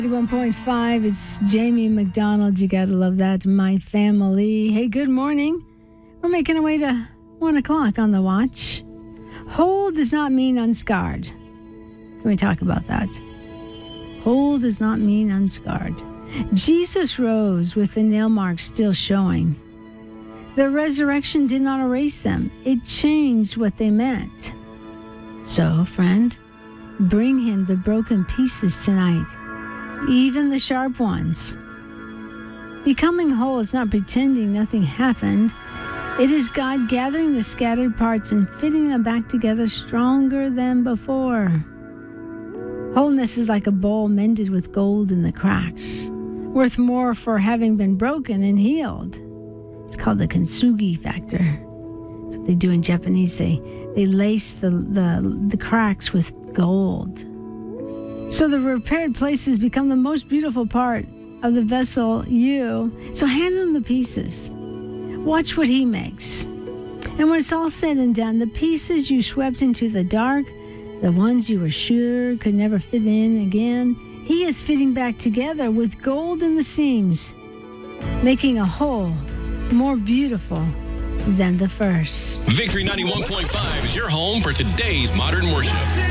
1.5, it's Jamie McDonald. You gotta love that. My family. Hey, good morning. We're making our way to 1 o'clock on the watch. Whole does not mean unscarred. Can we talk about that? Whole does not mean unscarred. Jesus rose with the nail marks still showing. The resurrection did not erase them. It changed what they meant. So, friend, bring him the broken pieces tonight, even the sharp ones. Becoming whole is not pretending nothing happened. It is God gathering the scattered parts and fitting them back together stronger than before. Wholeness is like a bowl mended with gold in the cracks, worth more for having been broken and healed. It's called the kintsugi factor. That's what they do in Japanese. They lace the cracks with gold. So the repaired places become the most beautiful part of the vessel, you. So hand him the pieces. Watch what he makes. And when it's all said and done, the pieces you swept into the dark, the ones you were sure could never fit in again, he is fitting back together with gold in the seams, making a whole more beautiful than the first. Victory 91.5 is your home for today's modern worship.